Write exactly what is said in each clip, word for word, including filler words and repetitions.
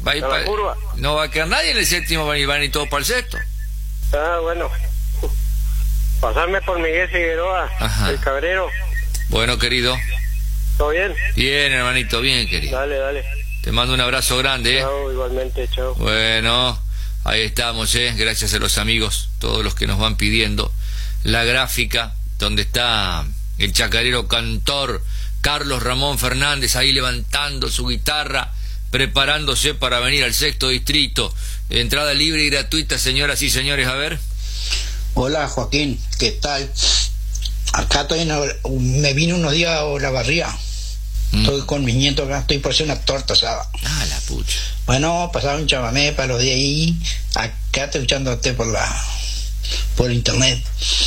Va a ir ¿A la pa... curva? No va a quedar nadie en el séptimo, van a ir, van a ir todos para el sexto. Ah, bueno. Pasarme por Miguel Figueroa, Ajá. el Cabrero. Bueno, querido. ¿Todo bien? Bien, hermanito, bien, querido. Dale, dale. Te mando un abrazo grande, ¿eh? Chao, igualmente, chao. Bueno, ahí estamos, ¿eh? Gracias a los amigos, todos los que nos van pidiendo la gráfica, donde está el chacarero cantor Carlos Ramón Fernández, ahí levantando su guitarra, preparándose para venir al sexto distrito. Entrada libre y gratuita, señoras y señores, a ver. Hola Joaquín, ¿qué tal? Acá estoy en, me vine unos días a la barría. Mm. Estoy con mis nietos acá, estoy por hacer una torta asada. Ah, la pucha. Bueno, pasaba un chamamé para los de ahí. Acá estoy escuchándote por la por internet.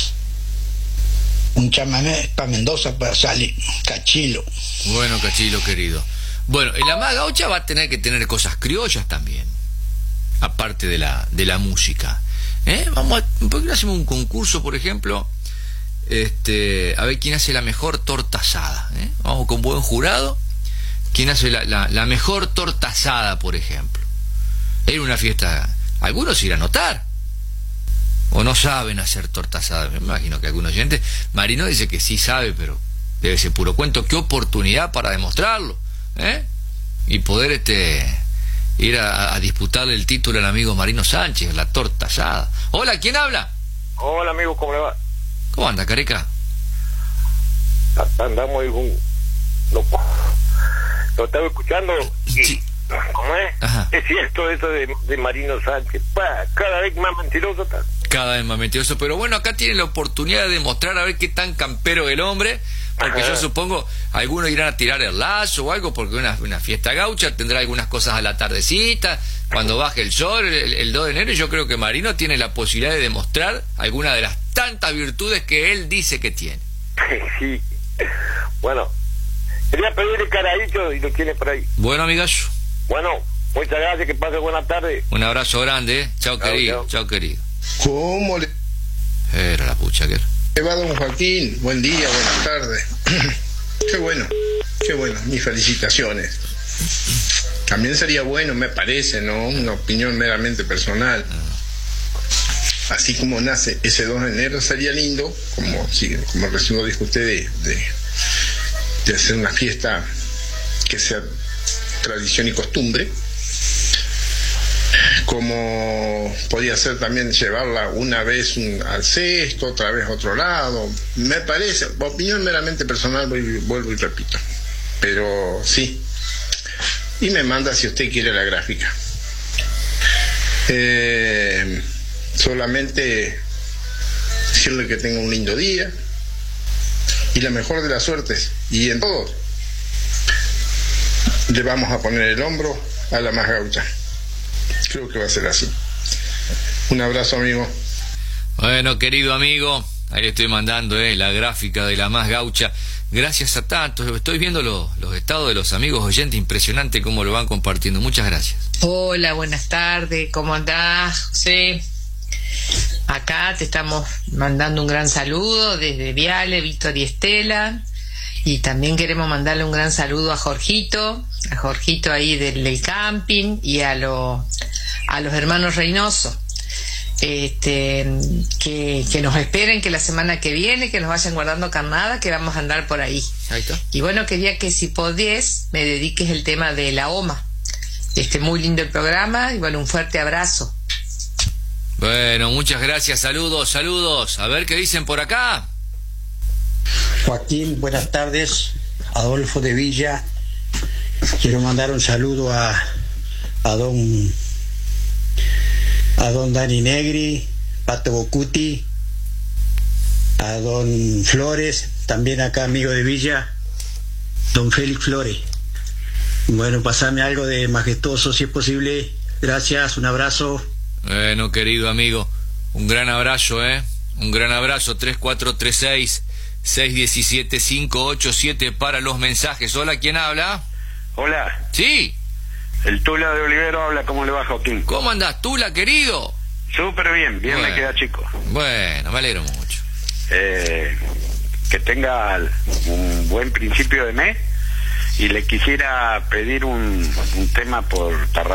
Un chamamé para Mendoza, para salir, Cachilo. Bueno, Cachilo, querido. Bueno, el La Más Gaucha va a tener que tener cosas criollas también, aparte de la de la música. ¿Eh? Vamos a, ¿por qué no hacemos un concurso, por ejemplo? Este, a ver quién hace la mejor torta asada, ¿eh? Vamos con buen jurado. ¿Quién hace la, la, la mejor torta asada, por ejemplo? Era una fiesta. Algunos irán a notar. O no saben hacer torta asada. Me imagino que algunos oyentes. Marino dice que sí sabe, pero debe ser puro cuento. Qué oportunidad para demostrarlo, ¿eh? Y poder este ir a, a disputarle el título al amigo Marino Sánchez, la torta asada. Hola, ¿quién habla? Hola, amigo, ¿cómo le va? ¿Cómo anda, Careca? Andamos ahí con... Lo, lo estaba escuchando y... Sí. ¿Cómo es? Ajá. Es cierto eso de, de Marino Sánchez. Pa, cada vez más mentiroso está. Cada vez más mentiroso. Pero bueno, acá tienen la oportunidad de demostrar a ver qué tan campero el hombre. Porque Ajá. yo supongo, algunos irán a tirar el lazo o algo, porque una, una fiesta gaucha tendrá algunas cosas a la tardecita, cuando baje el sol, el, el dos de enero. Y yo creo que Marino tiene la posibilidad de demostrar alguna de las tantas virtudes que él dice que tiene. Sí. Bueno, quería pedirle caradito y lo tiene por ahí. Bueno, amigazo. Bueno, muchas gracias, que pase buena tarde. Un abrazo grande, ¿eh? Chao, chao, querido, chao. chao, querido. ¿Cómo le... Era la pucha que era. ¿Qué va, don Joaquín? Buen día, buenas tardes. Qué bueno, qué bueno, mis felicitaciones. También sería bueno, me parece, ¿no? Una opinión meramente personal. Así como nace ese dos de enero, sería lindo, como, sí, como recién lo dijo usted, de, de, de hacer una fiesta que sea tradición y costumbre, como podía ser también llevarla una vez un, al sexto, otra vez a otro lado. Me parece, opinión meramente personal, vuelvo y repito, pero sí. Y me manda si usted quiere la gráfica. Eh, solamente decirle que tenga un lindo día y la mejor de las suertes, y en todo le vamos a poner el hombro a La Más Gaucha. Creo que va a ser así. Un abrazo, amigo. Bueno, querido amigo, ahí le estoy mandando eh, la gráfica de La Más Gaucha. Gracias a tantos. Estoy viendo lo, los estados de los amigos oyentes. Impresionante cómo lo van compartiendo. Muchas gracias. Hola, buenas tardes. ¿Cómo andás, José? Acá te estamos mandando un gran saludo desde Viale, Víctor y Estela. Y también queremos mandarle un gran saludo a Jorgito, a Jorgito ahí del, del camping, y a, lo, a los hermanos Reynoso. Este, que, que nos esperen, que la semana que viene, que nos vayan guardando carnada, que vamos a andar por ahí. Ahí está. Y bueno, quería que si podés me dediques el tema de la O M A. Este, muy lindo el programa, y bueno, un fuerte abrazo. Bueno, muchas gracias, saludos, saludos. A ver qué dicen por acá. Joaquín, buenas tardes. Adolfo de Villa. Quiero mandar un saludo a, a don a don Dani Negri, Pato Bocuti, a don Flores, también acá amigo de Villa, don Félix Flores. Bueno, pasame algo de majestuoso si es posible. Gracias, un abrazo. Bueno, querido amigo, un gran abrazo, ¿eh? Un gran abrazo. Tres cuatro tres seis, seis uno siete, cinco ocho siete para los mensajes. Hola, ¿quién habla? Hola. Sí. El Tula de Olivero habla. ¿Cómo le va, Joaquín? ¿Cómo andás, Tula, querido? Súper bien, bien. Bueno, me queda chico. Bueno, me alegro mucho. Eh, que tenga un buen principio de mes, y le quisiera pedir un, un tema por